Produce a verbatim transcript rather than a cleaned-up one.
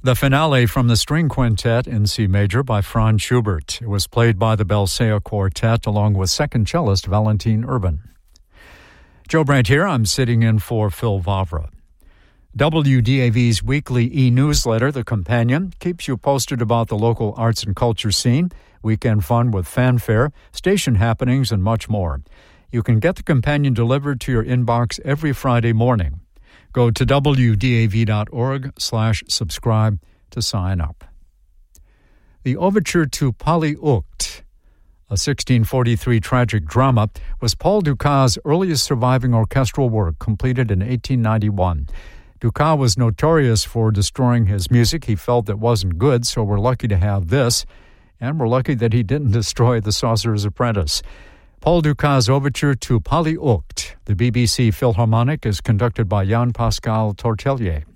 The finale from the String Quintet in C major by Franz Schubert. It was played by the Belsea Quartet along with second cellist Valentin Urban. Joe Brandt here. I'm sitting in for Phil Vavra. W D A V's weekly e-newsletter, The Companion, keeps you posted about the local arts and culture scene, weekend fun with fanfare, station happenings, and much more. You can get The Companion delivered to your inbox every Friday morning. Go to W D A V dot org slash subscribe to sign up. The overture to Pali Ukt, a sixteen forty-three tragic drama, was Paul Dukas' earliest surviving orchestral work, completed in eighteen ninety-one. Dukas was notorious for destroying his music he felt that wasn't good, so we're lucky to have this, and we're lucky that he didn't destroy The Sorcerer's Apprentice. Paul Dukas' overture to Pali Ukt, the B B C Philharmonic, is conducted by Jan-Pascal Tortelier.